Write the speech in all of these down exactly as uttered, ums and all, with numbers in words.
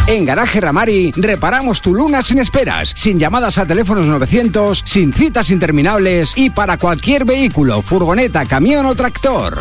En Garaje Ramari reparamos tu Luna sin esperas, sin llamadas a teléfonos novecientos, sin citas interminables y para cualquier vehículo, furgoneta, camión o tractor.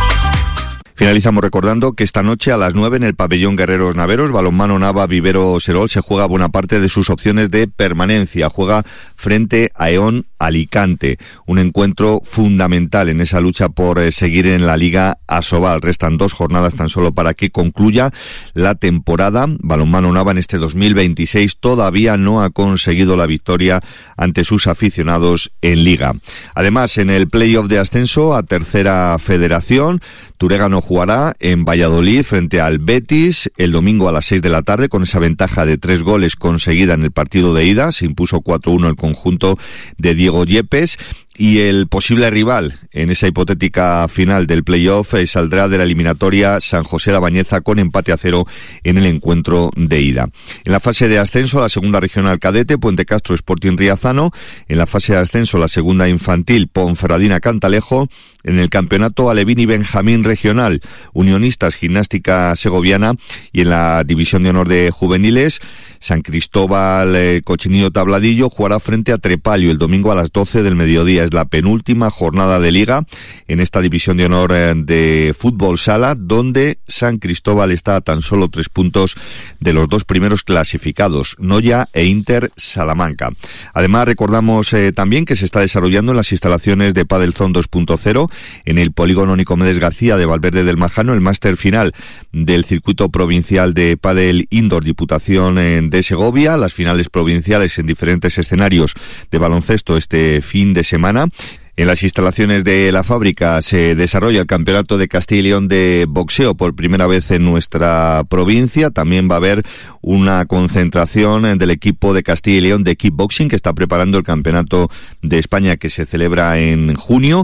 Finalizamos recordando que esta noche a las nueve en el pabellón Guerreros Naveros, Balonmano Nava Vivero Serol se juega buena parte de sus opciones de permanencia. Juega frente a Eón Alicante, un encuentro fundamental en esa lucha por eh, seguir en la Liga Asobal. Restan dos jornadas tan solo para que concluya la temporada. Balonmano Nava en este dos mil veintiséis todavía no ha conseguido la victoria ante sus aficionados en Liga. Además, en el playoff de ascenso a Tercera Federación, Turegano jugará en Valladolid frente al Betis el domingo a las seis de la tarde con esa ventaja de tres goles conseguida en el partido de ida. Se impuso cuatro uno el conjunto de Diego Yepes. Y el posible rival en esa hipotética final del playoff eh, saldrá de la eliminatoria San José de la Bañeza con empate a cero en el encuentro de ida. En la fase de ascenso, la segunda regional cadete, Puente Castro Sporting Riazano. En la fase de ascenso, la segunda infantil, Ponferradina Cantalejo. En el campeonato Alevín y Benjamín regional, Unionistas Gimnástica Segoviana. Y en la división de honor de juveniles, San Cristóbal eh, Cochinillo Tabladillo jugará frente a Trepallo el domingo a las doce del mediodía. Es la penúltima jornada de Liga en esta división de honor de fútbol sala, donde San Cristóbal está a tan solo tres puntos de los dos primeros clasificados, Noya e Inter Salamanca. Además, recordamos eh, también que se está desarrollando en las instalaciones de Padel Zone dos punto cero en el polígono Nicomedes García de Valverde del Majano, el máster final del circuito provincial de Padel Indoor Diputación de Segovia, las finales provinciales en diferentes escenarios de baloncesto este fin de semana. En las instalaciones de la fábrica se desarrolla el Campeonato de Castilla y León de boxeo por primera vez en nuestra provincia. También va a haber una concentración del equipo de Castilla y León de kickboxing que está preparando el Campeonato de España que se celebra en junio.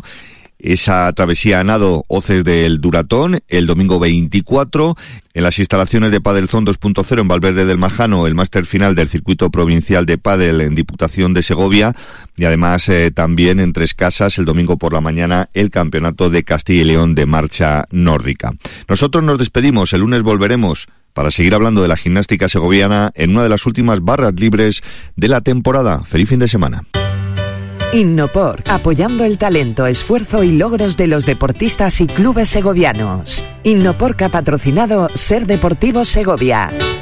Esa travesía a nado Hoces del Duratón el domingo veinticuatro, en las instalaciones de Padel Zone dos punto cero en Valverde del Majano, el máster final del circuito provincial de Padel en Diputación de Segovia, y además eh, también en Tres Casas el domingo por la mañana el campeonato de Castilla y León de marcha nórdica. Nosotros nos despedimos, el lunes volveremos para seguir hablando de la gimnástica segoviana en una de las últimas barras libres de la temporada. Feliz fin de semana. Innopor, apoyando el talento, esfuerzo y logros de los deportistas y clubes segovianos. Innopor que ha patrocinado Ser Deportivo Segovia.